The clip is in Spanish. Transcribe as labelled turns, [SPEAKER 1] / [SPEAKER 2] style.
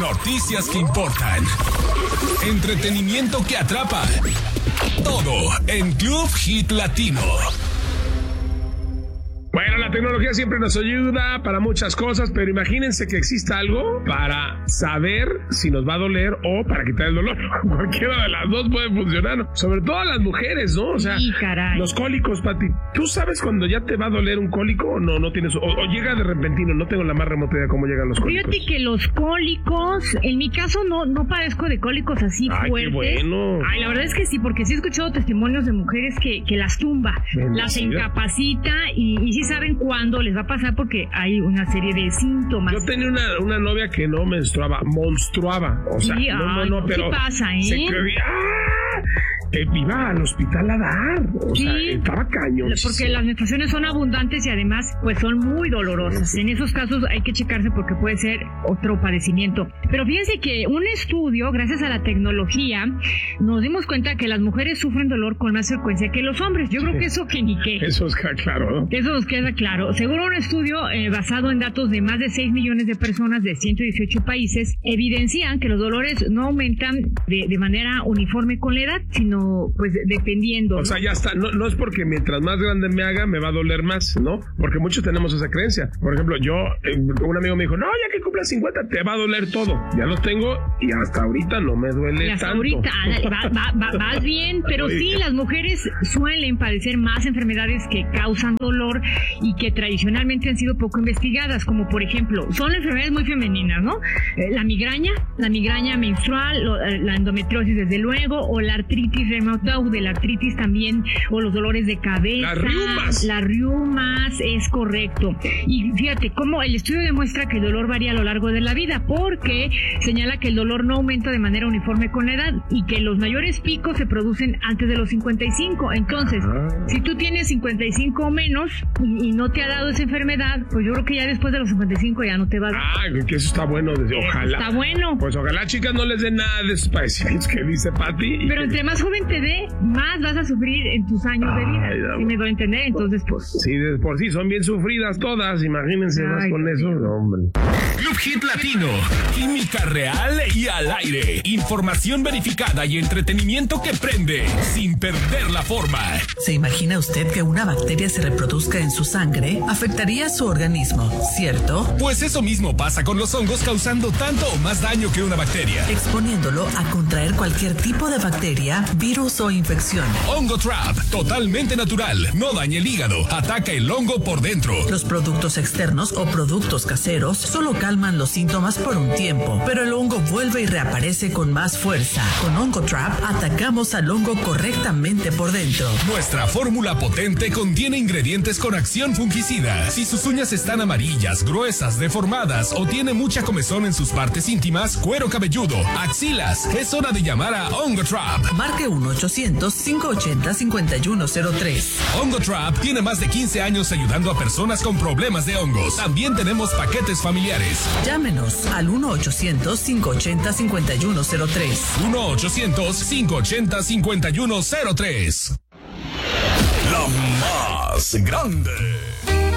[SPEAKER 1] Noticias que importan. Entretenimiento que atrapa. Todo en Club Hit Latino.
[SPEAKER 2] Bueno, la tecnología siempre nos ayuda para muchas cosas, pero imagínense que exista algo para saber si nos va a doler o para quitar el dolor. Cualquiera de las dos puede funcionar, sobre todo a las mujeres, ¿no? O sea,
[SPEAKER 3] sí,
[SPEAKER 2] los cólicos, Pati. ¿Tú sabes cuando ya te va a doler un cólico o no tienes? O llega de repentino, no tengo la más remota idea de cómo llegan los cólicos.
[SPEAKER 3] Fíjate que los cólicos, en mi caso no padezco de cólicos así fuertes.
[SPEAKER 2] Qué bueno.
[SPEAKER 3] Ay, la verdad es que sí, porque sí he escuchado testimonios de mujeres que las tumba, las incapacita y sí saben cuándo les va a pasar porque hay una serie de síntomas.
[SPEAKER 2] Yo tenía una novia que no monstruaba. O sea,
[SPEAKER 3] sí,
[SPEAKER 2] no, pero
[SPEAKER 3] sí pasa, ¿eh?
[SPEAKER 2] Se creía que iba al hospital a dar. O sea, estaba cañón.
[SPEAKER 3] Porque las menstruaciones son abundantes y además pues son muy dolorosas. Sí. En esos casos hay que checarse porque puede ser otro padecimiento. Pero fíjense que un estudio, gracias a la tecnología, nos dimos cuenta que las mujeres sufren dolor con más frecuencia que los hombres. Yo creo que eso que ni qué.
[SPEAKER 2] Eso es claro, ¿no?
[SPEAKER 3] Eso nos queda claro. Según un estudio basado en datos de más de 6 millones de personas de 118 países, evidencian que los dolores no aumentan de manera uniforme con la edad, sino pues dependiendo.
[SPEAKER 2] O sea, ya está. No es porque mientras más grande me haga, me va a doler más, ¿no? Porque muchos tenemos esa creencia. Por ejemplo, un amigo me dijo, no, ya que cumplas 50 te va a doler todo. Ya los tengo y hasta ahorita no me duele tanto.
[SPEAKER 3] Ahorita vas bien, pero sí, las mujeres suelen padecer más enfermedades que causan dolor y que tradicionalmente han sido poco investigadas, como por ejemplo, son enfermedades muy femeninas, ¿no? La migraña menstrual, la endometriosis desde luego, o la artritis reumatoide, la artritis también, o los dolores de cabeza. Las riumas, es correcto. Y fíjate cómo el estudio demuestra que el dolor varía a lo largo de la vida, porque señala que el dolor no aumenta de manera uniforme con la edad y que los mayores picos se producen antes de los 55. Entonces, si tú tienes 55 o menos y no te ha dado esa enfermedad, pues yo creo que ya después de los 55 ya no te va a dar.
[SPEAKER 2] Que eso está bueno. Ojalá.
[SPEAKER 3] Está bueno.
[SPEAKER 2] Pues ojalá, chicas, no les den nada de esos padecimientos que dice Pati.
[SPEAKER 3] Pero entre más joven te dé, más vas a sufrir en tus años de vida. Si me doy a entender, entonces pues...
[SPEAKER 2] Sí, de por sí son bien sufridas todas, imagínense más con eso. No, hombre.
[SPEAKER 1] Club Hit Latino, química real y al aire. Información verificada y entretenimiento que prende, sin perder la forma.
[SPEAKER 4] ¿Se imagina usted que una bacteria se reproduzca en su sangre? Afectaría a su organismo, ¿cierto?
[SPEAKER 1] Pues eso mismo pasa con los hongos, causando tanto o más daño que una bacteria,
[SPEAKER 4] exponiéndolo a contraer cualquier tipo de bacteria, virus o infección.
[SPEAKER 1] Hongo Trap, totalmente natural, no daña el hígado, ataca el hongo por dentro.
[SPEAKER 4] Los productos externos o productos caseros solo calman los síntomas por un tiempo, pero el hongo vuelve y reaparece con más fuerza. Con Hongo Trap atacamos al hongo correctamente por dentro.
[SPEAKER 1] Nuestra fórmula potente contiene ingredientes con acción fungicida. Si sus uñas están amarillas, gruesas, deformadas o tiene mucha comezón en sus partes íntimas, cuero cabelludo, axilas, es hora de llamar a Hongo Trap.
[SPEAKER 4] Marque 1-800-580-5103.
[SPEAKER 1] Hongo Trap tiene más de 15 años ayudando a personas con problemas de hongos. También tenemos paquetes familiares.
[SPEAKER 4] Llámenos al 1-800-580-5103.
[SPEAKER 1] 1-800-580-5103. La más grande.